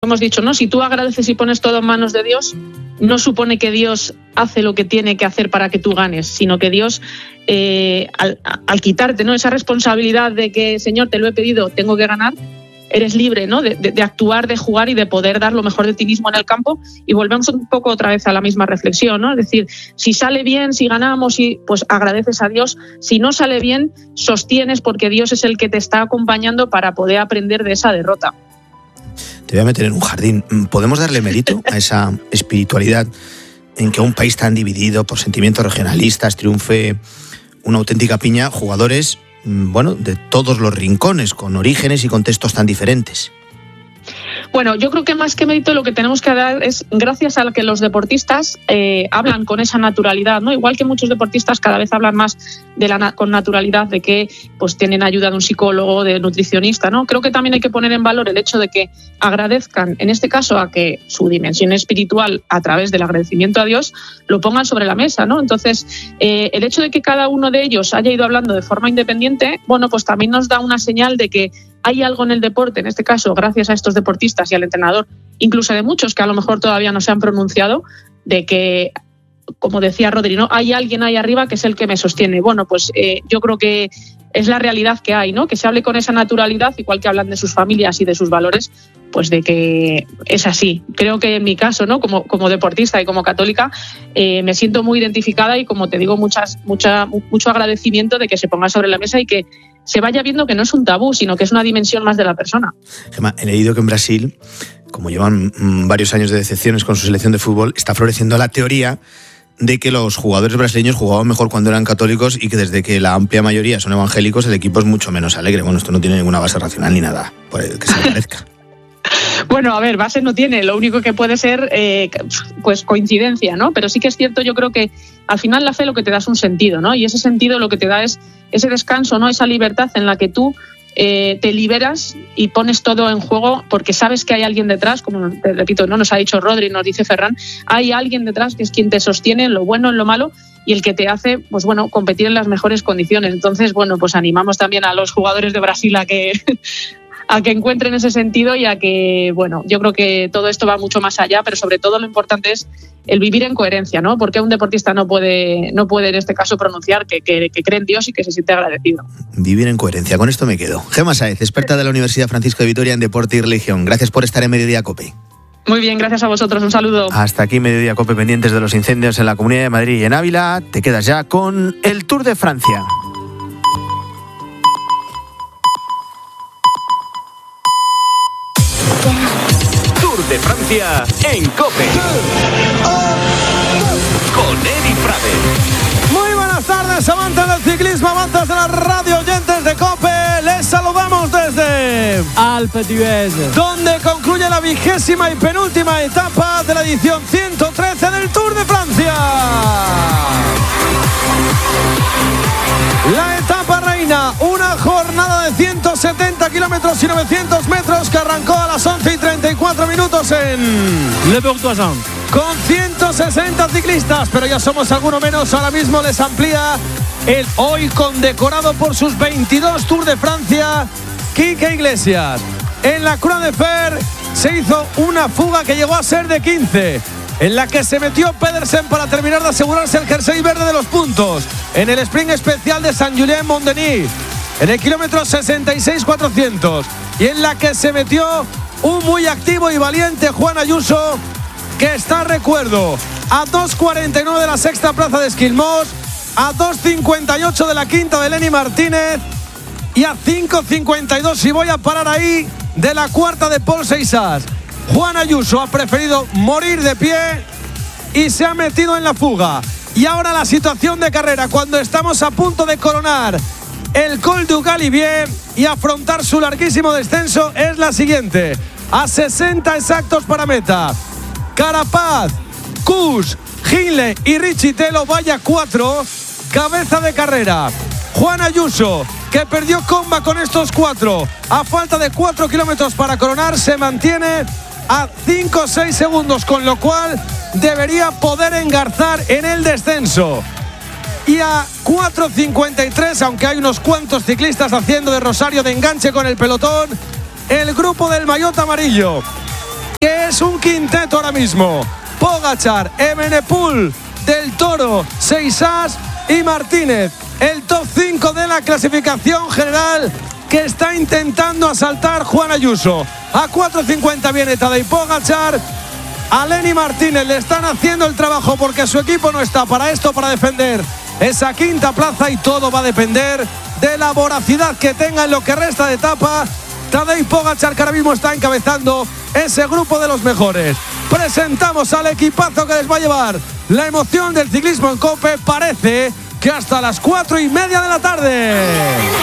hemos dicho, ¿no? Si tú agradeces y pones todo en manos de Dios, no supone que Dios hace lo que tiene que hacer para que tú ganes, sino que Dios, al quitarte, ¿no?, esa responsabilidad de que, Señor, te lo he pedido, tengo que ganar, eres libre, ¿no?, de actuar, de jugar y de poder dar lo mejor de ti mismo en el campo. Y volvemos un poco otra vez a la misma reflexión, ¿no? Es decir, si sale bien, si ganamos, pues agradeces a Dios. Si no sale bien, sostienes, porque Dios es el que te está acompañando para poder aprender de esa derrota. Te voy a meter en un jardín. ¿Podemos darle mérito a esa espiritualidad en que un país tan dividido por sentimientos regionalistas triunfe una auténtica piña, jugadores, bueno, de todos los rincones, con orígenes y contextos tan diferentes? Bueno, yo creo que más que mérito lo que tenemos que dar es gracias a que los deportistas hablan con esa naturalidad, ¿no? Igual que muchos deportistas cada vez hablan más con naturalidad de que pues tienen ayuda de un psicólogo, de nutricionista, ¿no? Creo que también hay que poner en valor el hecho de que agradezcan, en este caso, a que su dimensión espiritual, a través del agradecimiento a Dios, lo pongan sobre la mesa, ¿no? Entonces, el hecho de que cada uno de ellos haya ido hablando de forma independiente, bueno, pues también nos da una señal de que hay algo en el deporte, en este caso, gracias a estos deportistas y al entrenador, incluso de muchos que a lo mejor todavía no se han pronunciado, de que, como decía Rodri, ¿no?, hay alguien ahí arriba que es el que me sostiene. Bueno, pues yo creo que es la realidad que hay, ¿no? Que se hable con esa naturalidad, igual que hablan de sus familias y de sus valores, pues de que es así. Creo que en mi caso, ¿no?, como deportista y como católica, me siento muy identificada y, como te digo, mucho agradecimiento de que se ponga sobre la mesa y que se vaya viendo que no es un tabú, sino que es una dimensión más de la persona. Gemma, he leído que en Brasil, como llevan varios años de decepciones con su selección de fútbol, está floreciendo la teoría de que los jugadores brasileños jugaban mejor cuando eran católicos y que desde que la amplia mayoría son evangélicos el equipo es mucho menos alegre. Bueno, esto no tiene ninguna base racional ni nada, por el que se le parezca. Bueno, a ver, base no tiene, lo único que puede ser pues coincidencia, ¿no? Pero sí que es cierto, yo creo que al final la fe lo que te da es un sentido, ¿no? Y ese sentido lo que te da es ese descanso, ¿no? Esa libertad en la que tú te liberas y pones todo en juego porque sabes que hay alguien detrás, como te repito, ¿no?, nos ha dicho Rodri, nos dice Ferran, hay alguien detrás que es quien te sostiene en lo bueno, en lo malo, y el que te hace, pues bueno, competir en las mejores condiciones. Entonces, bueno, pues animamos también a los jugadores de Brasil a que encuentren ese sentido y a que, bueno, yo creo que todo esto va mucho más allá, pero sobre todo lo importante es el vivir en coherencia, ¿no? Porque un deportista no puede en este caso pronunciar que cree en Dios y que se siente agradecido. Vivir en coherencia, con esto me quedo. Gemma Sáez, experta de la Universidad Francisco de Vitoria en Deporte y Religión. Gracias por estar en Mediodía COPE. Muy bien, gracias a vosotros, un saludo. Hasta aquí Mediodía COPE, pendientes de los incendios en la Comunidad de Madrid y en Ávila. Te quedas ya con el Tour de Francia. De Francia en COPE con Edi Prade. Muy buenas tardes, amantes del ciclismo, amantes de la radio, oyentes de COPE. Les saludamos desde Alpe d'Huez, donde concluye la 20ª y penúltima etapa de la edición 113 del Tour de Francia. La etapa reina, una jornada de 170 kilómetros y 900 metros que arrancó a las 11:34 en Le Bourg-d'Oisans, con 160 ciclistas, pero ya somos alguno menos. Ahora mismo les amplía el hoy condecorado por sus 22 Tour de Francia, Quique Iglesias. En la Croix de Fer se hizo una fuga que llegó a ser de 15, en la que se metió Pedersen para terminar de asegurarse el jersey verde de los puntos. En el sprint especial de Saint-Julien-Mont-Denis, en el kilómetro 66,400, y en la que se metió un muy activo y valiente Juan Ayuso, que está, recuerdo, a 2,49 de la sexta plaza de Esquilmós, a 2,58 de la quinta de Lenny Martínez y a 5,52, si voy a parar ahí, de la cuarta de Paul Seixas. Juan Ayuso ha preferido morir de pie y se ha metido en la fuga. Y ahora la situación de carrera, cuando estamos a punto de coronar el Col du Galibier y afrontar su larguísimo descenso, es la siguiente: a 60 exactos para meta, Carapaz, Kuss, Hindley y Richie Telo, vaya 4, cabeza de carrera. Juan Ayuso, que perdió comba con estos 4, a falta de 4 kilómetros para coronar, se mantiene a 5 o 6 segundos, con lo cual debería poder engarzar en el descenso. Y a 4,53, aunque hay unos cuantos ciclistas haciendo de rosario de enganche con el pelotón, el grupo del maillot amarillo, que un quinteto ahora mismo. Pogačar, Evenepoel, Del Toro, Seixas y Martínez. El top 5 de la clasificación general que está intentando asaltar Juan Ayuso. A 4.50 viene Tadej Pogačar. A Lenny Martínez le están haciendo el trabajo porque su equipo no está para esto, para defender esa quinta plaza, y todo va a depender de la voracidad que tenga en lo que resta de etapa Tadej Pogačar, que ahora mismo está encabezando ese grupo de los mejores. Presentamos al equipazo que les va a llevar la emoción del ciclismo en COPE. Parece que hasta las 4:30 de la tarde.